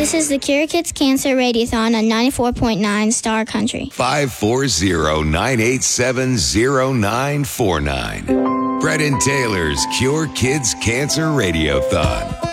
This is the Cure Kids Cancer Radiothon on 94.9 Star Country. 540-987-0949. Brett and Taylor's Cure Kids Cancer Radiothon.